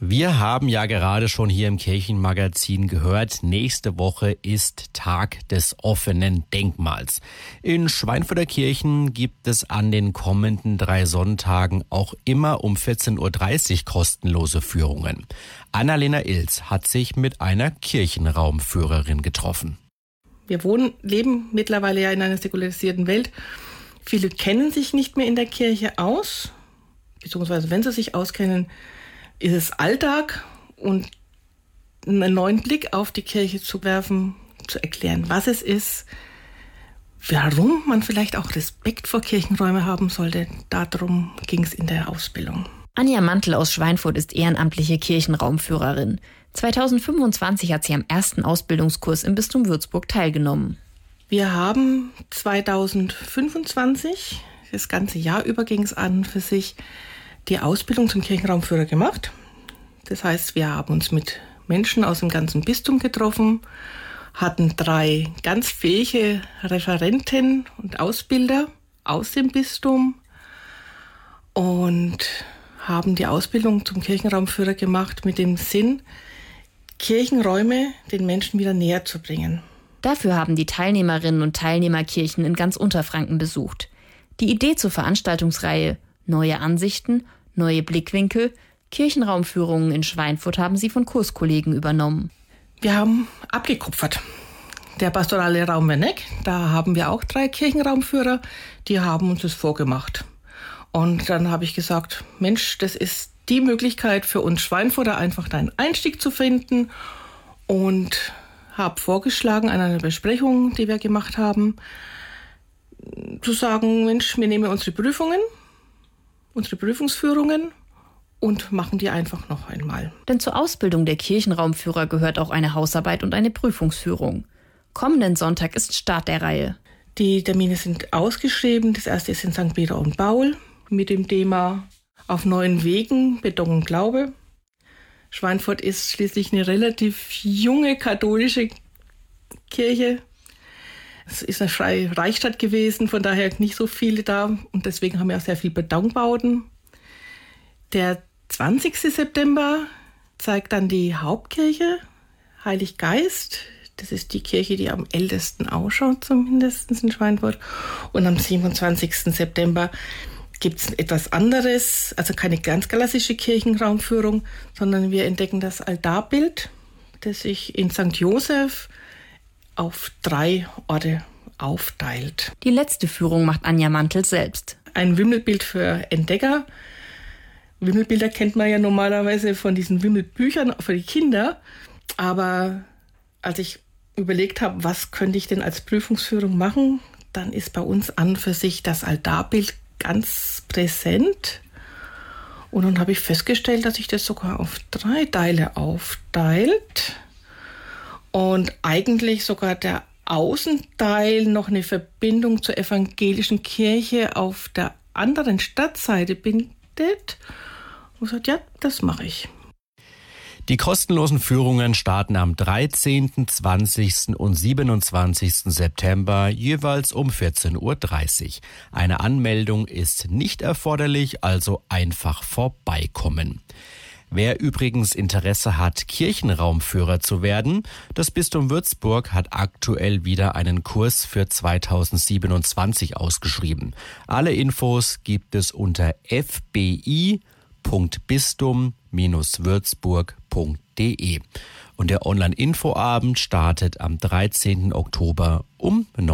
Wir haben ja gerade schon hier im Kirchenmagazin gehört, nächste Woche ist Tag des offenen Denkmals. In Schweinfurter Kirchen gibt es an den kommenden 3 Sonntagen auch immer um 14.30 Uhr kostenlose Führungen. Annalena Ilz hat sich mit einer Kirchenraumführerin getroffen. Wir leben mittlerweile ja in einer säkularisierten Welt. Viele kennen sich nicht mehr in der Kirche aus, beziehungsweise wenn sie sich auskennen, ist es Alltag, und einen neuen Blick auf die Kirche zu werfen, zu erklären, was es ist, warum man vielleicht auch Respekt vor Kirchenräumen haben sollte. Darum ging es in der Ausbildung. Anja Mantl aus Schweinfurt ist ehrenamtliche Kirchenraumführerin. 2025 hat sie am ersten Ausbildungskurs im Bistum Würzburg teilgenommen. Wir haben 2025, das ganze Jahr über ging es an für sich, die Ausbildung zum Kirchenraumführer gemacht. Das heißt, wir haben uns mit Menschen aus dem ganzen Bistum getroffen, hatten 3 ganz fähige Referenten und Ausbilder aus dem Bistum und haben die Ausbildung zum Kirchenraumführer gemacht mit dem Sinn, Kirchenräume den Menschen wieder näher zu bringen. Dafür haben die Teilnehmerinnen und Teilnehmer Kirchen in ganz Unterfranken besucht. Die Idee zur Veranstaltungsreihe Neue Ansichten, neue Blickwinkel, Kirchenraumführungen in Schweinfurt haben sie von Kurskollegen übernommen. Wir haben abgekupfert. Der pastorale Raum Werneck, da haben wir auch 3 Kirchenraumführer, die haben uns das vorgemacht. Und dann habe ich gesagt, Mensch, das ist die Möglichkeit für uns Schweinfurter, einfach einen Einstieg zu finden, und habe vorgeschlagen an einer Besprechung, die wir gemacht haben, zu sagen, Mensch, wir nehmen unsere Prüfungsführungen und machen die einfach noch einmal. Denn zur Ausbildung der Kirchenraumführer gehört auch eine Hausarbeit und eine Prüfungsführung. Kommenden Sonntag ist Start der Reihe. Die Termine sind ausgeschrieben. Das erste ist in St. Peter und Paul mit dem Thema Auf neuen Wegen, Beton und Glaube. Schweinfurt ist schließlich eine relativ junge katholische Kirche. Es ist eine freie Reichsstadt gewesen, von daher nicht so viele da, und deswegen haben wir auch sehr viele Betonbauten. Der 20. September zeigt dann die Hauptkirche, Heilig Geist. Das ist die Kirche, die am ältesten ausschaut, zumindest in Schweinfurt. Und am 27. September gibt es etwas anderes, also keine ganz klassische Kirchenraumführung, sondern wir entdecken das Altarbild, das sich in St. Joseph auf 3 Orte aufteilt. Die letzte Führung macht Anja Mantl selbst. Ein Wimmelbild für Entdecker. Wimmelbilder kennt man ja normalerweise von diesen Wimmelbüchern für die Kinder. Aber als ich überlegt habe, was könnte ich denn als Prüfungsführung machen, dann ist bei uns an für sich das Altarbild ganz präsent. Und dann habe ich festgestellt, dass sich das sogar auf 3 Teile aufteilt. Und eigentlich sogar der Außenteil noch eine Verbindung zur evangelischen Kirche auf der anderen Stadtseite bindet. Und gesagt, ja, das mache ich. Die kostenlosen Führungen starten am 13., 20. und 27. September jeweils um 14.30 Uhr. Eine Anmeldung ist nicht erforderlich, also einfach vorbeikommen. Wer übrigens Interesse hat, Kirchenraumführer zu werden, das Bistum Würzburg hat aktuell wieder einen Kurs für 2027 ausgeschrieben. Alle Infos gibt es unter fbi.bistum-würzburg.de. Und der Online-Infoabend startet am 13. Oktober um 9